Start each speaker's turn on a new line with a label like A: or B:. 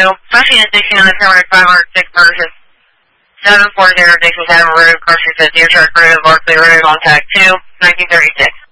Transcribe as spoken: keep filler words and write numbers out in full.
A: Pushing at sixteen on the two hundred, five hundred six version. seven four zero, Dixon Town Road, crossing to Deer Truck Road, Barclay Road, contact two, nineteen thirty-six.